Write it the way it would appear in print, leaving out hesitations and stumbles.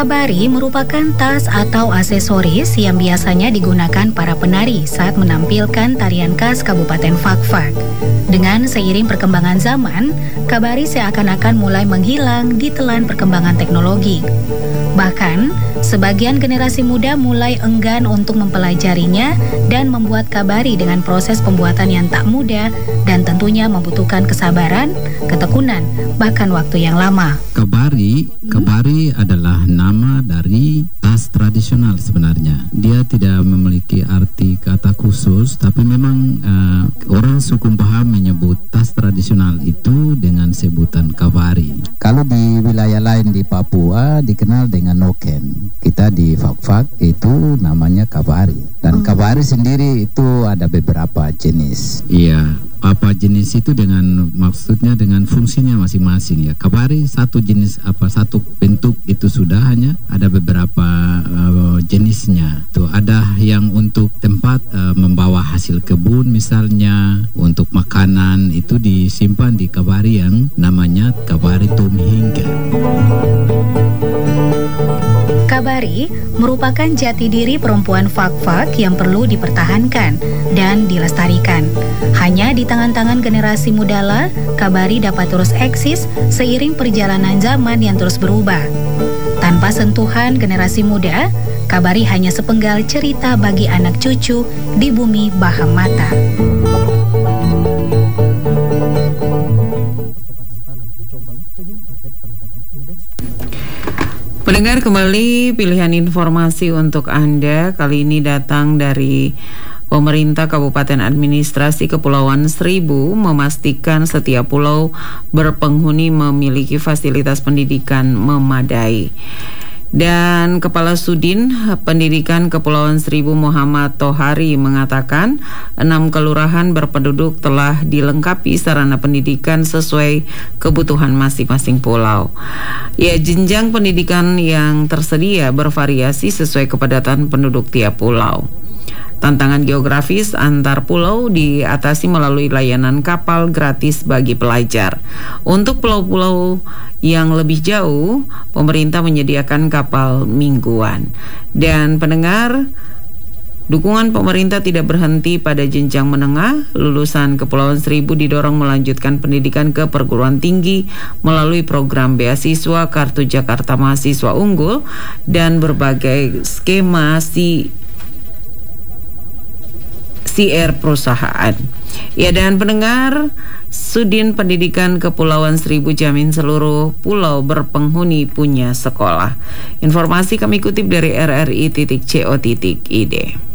Kabari merupakan tas atau aksesoris yang biasanya digunakan para penari saat menampilkan tarian khas Kabupaten Fakfak. Dengan seiring perkembangan zaman, kabari seakan-akan mulai menghilang ditelan perkembangan teknologi. Bahkan, sebagian generasi muda mulai enggan untuk mempelajarinya dan membuat kabari dengan proses pembuatan yang tak mudah dan tentunya membutuhkan kesabaran, ketekunan, bahkan waktu yang lama. Kabari adalah nama dari tas tradisional sebenarnya. Dia tidak memiliki arti kata khusus, tapi memang orang suku paham menyebut tas tradisional itu dengan sebutan kabari. Kalau di wilayah lain di Papua dikenal dengan noken. Kita di Fakfak itu namanya kabari. Dan kabari sendiri itu ada beberapa jenis. Iya, apa jenis itu dengan maksudnya dengan fungsinya masing-masing ya. Kabari satu jenis satu bentuk itu sudah, hanya ada beberapa jenisnya. Tuh ada yang untuk tempat membawa hasil kebun misalnya, untuk makanan itu disimpan di kabari yang namanya kabari tumhingga. Kabari merupakan jati diri perempuan Fakfak yang perlu dipertahankan dan dilestarikan. Hanya di tangan-tangan generasi mudalah, kabari dapat terus eksis seiring perjalanan zaman yang terus berubah. Tanpa sentuhan generasi muda, kabari hanya sepenggal cerita bagi anak cucu di bumi Baham Mata. Pendengar, kembali pilihan informasi untuk Anda kali ini datang dari Pemerintah Kabupaten Administrasi Kepulauan Seribu memastikan setiap pulau berpenghuni memiliki fasilitas pendidikan memadai. Dan Kepala Sudin Pendidikan Kepulauan Seribu Muhammad Tohari mengatakan 6 kelurahan berpenduduk telah dilengkapi sarana pendidikan sesuai kebutuhan masing-masing pulau. Ya, jenjang pendidikan yang tersedia bervariasi sesuai kepadatan penduduk tiap pulau. Tantangan geografis antar pulau diatasi melalui layanan kapal gratis bagi pelajar. Untuk pulau-pulau yang lebih jauh, pemerintah menyediakan kapal mingguan. Dan pendengar, dukungan pemerintah tidak berhenti pada jenjang menengah. Lulusan Kepulauan Seribu didorong melanjutkan pendidikan ke perguruan tinggi melalui program beasiswa, Kartu Jakarta Mahasiswa Unggul, dan berbagai skema CR perusahaan. Ya, dan pendengar, Sudin Pendidikan Kepulauan Seribu jamin seluruh pulau berpenghuni punya sekolah. Informasi kami kutip dari rri.co.id.